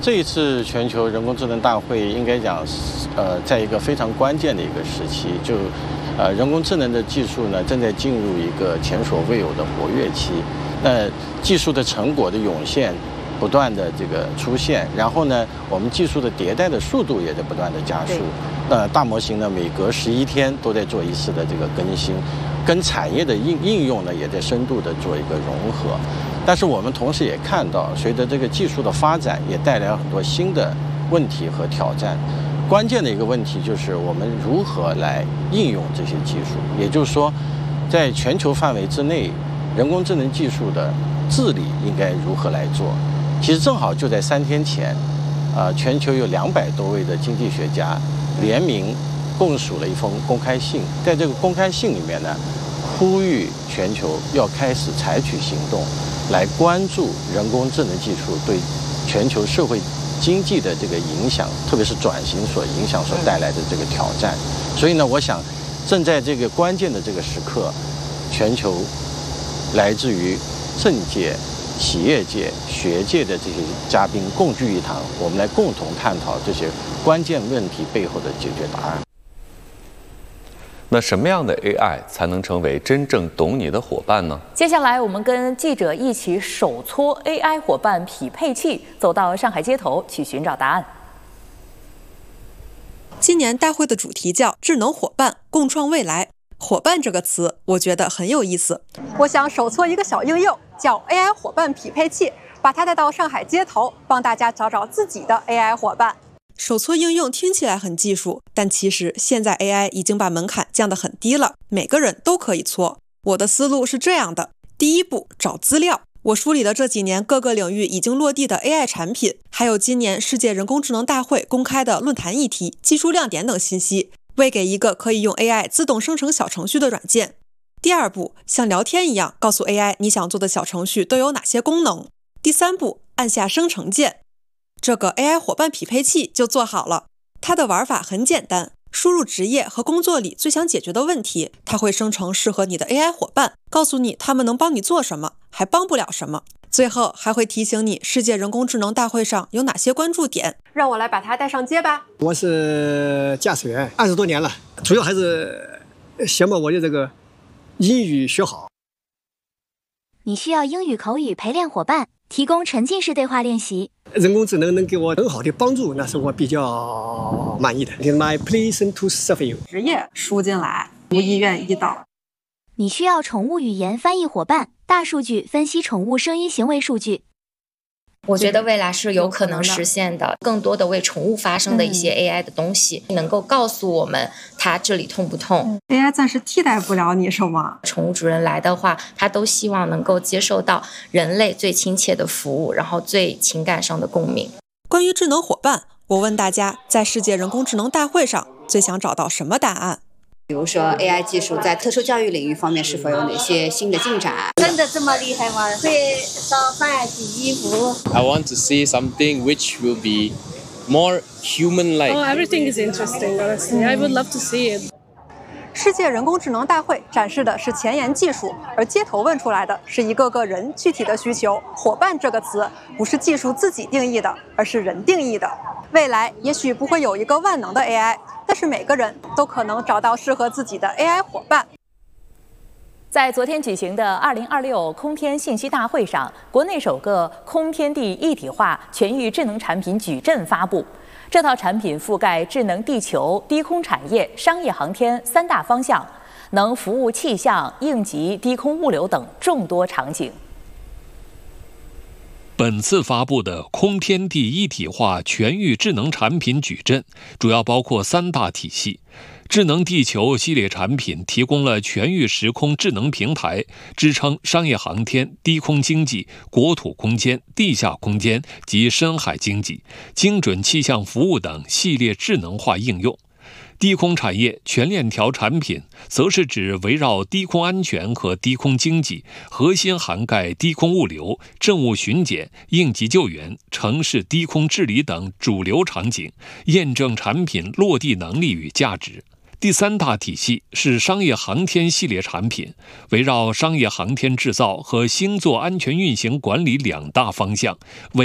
这一次全球人工智能大会应该讲，在一个非常关键的一个时期，人工智能的技术呢正在进入一个前所未有的活跃期。那技术的成果的涌现，不断的这个出现，然后呢，我们技术的迭代的速度也在不断的加速。大模型呢每隔11天都在做一次的这个更新，跟产业的应用呢也在深度的做一个融合。但是我们同时也看到，随着这个技术的发展，也带来了很多新的问题和挑战。关键的一个问题就是我们如何来应用这些技术，也就是说，在全球范围之内，人工智能技术的治理应该如何来做？其实正好就在3天前，全球有200多位的经济学家联名共署了一封公开信，在这个公开信里面呢，呼吁全球要开始采取行动，来关注人工智能技术对全球社会经济的这个影响，特别是转型所影响所带来的这个挑战。所以呢，我想正在这个关键的这个时刻，全球来自于政界、企业界、学界的这些嘉宾共聚一堂，我们来共同探讨这些关键问题背后的解决答案。 那什么样的 AI 才能成为真正懂你的伙伴呢？ 接下来，我们跟记者一起手搓 AI 伙伴匹配器，走到上海街头去寻找答案。 今年大会的主题叫“智能伙伴，共创未来”。伙伴这个词，我觉得很有意思。我想手搓一个小应用，叫 AI 伙伴匹配器，把它带到上海街头，帮大家找找自己的 AI 伙伴。手搓应用听起来很技术，但其实现在 AI 已经把门槛降得很低了，每个人都可以搓。我的思路是这样的：第一步，找资料。我梳理了这几年各个领域已经落地的 AI 产品，还有今年世界人工智能大会公开的论坛议题、技术亮点等信息，喂给一个可以用 AI 自动生成小程序的软件。第二步，像聊天一样告诉 AI 你想做的小程序都有哪些功能。第三步，按下生成键。这个 AI 伙伴匹配器就做好了。它的玩法很简单，输入职业和工作里最想解决的问题，它会生成适合你的 AI 伙伴，告诉你他们能帮你做什么，还帮不了什么。最后还会提醒你世界人工智能大会上有哪些关注点。让我来把它带上街吧。 我是驾驶员20多年了，主要还是想把我的这个英语学好。 你需要英语口语陪练伙伴，提供沉浸式对话练习。 人工智能能给我很好的帮助，那是我比较满意的。My pleasure to serve you。 职业输进来，无意愿一导。 你需要宠物语言翻译伙伴，大数据分析宠物声音行为数据。 我觉得未来是有可能实现的，更多的为宠物发声的一些 AI 的东西，能够告诉我们它这里痛不痛。 AI 暂时替代不了你什么。 宠物主人来的话，他都希望能够接受到人类最亲切的服务，然后最情感上的共鸣。 关于智能伙伴，我问大家，在世界人工智能大会上最想找到什么答案？ 比如说 AI 技术在特殊教育领域方面是否有哪些新的进展？ 真的这么厉害吗？会烧饭、洗衣服。 I want to see something which will be more human-like. Oh, everything is interesting, honestly. I would love to see it. 世界人工智能大会展示的是前沿技术，而街头问出来的是一个个人具体的需求。伙伴这个词不是技术自己定义的，而是人定义的。未来也许不会有一个万能的 AI， 但是每个人都可能找到适合自己的 AI 伙伴。 在昨天举行的2026空天信息大会上，国内首个空天地一体化全域智能产品矩阵发布。这套产品覆盖智能地球、低空产业、商业航天3大方向，能服务气象、应急、低空物流等众多场景。 本次发布的空天地一体化全域智能产品矩阵，主要包括3大体系。智能地球系列产品提供了全域时空智能平台，支撑商业航天、低空经济、国土空间、地下空间及深海经济、精准气象服务等系列智能化应用。低空产业全链条产品则是指围绕低空安全和低空经济，核心涵盖低空物流、政务巡检、应急救援、城市低空治理等主流场景，验证产品落地能力与价值。第3大体系是商业航天系列产品，围绕商业航天制造和星座安全运行管理2大方向，为